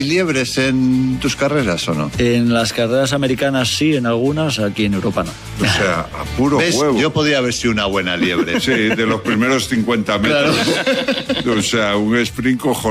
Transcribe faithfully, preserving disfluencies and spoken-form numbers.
¿Liebres en tus carreras o no? En las carreras americanas sí, en algunas, aquí en Europa no. O sea, a puro ¿Ves? huevo. Yo podía haber sido una buena liebre. Sí, de los primeros cincuenta metros. Claro. O sea, un sprint cojonudo.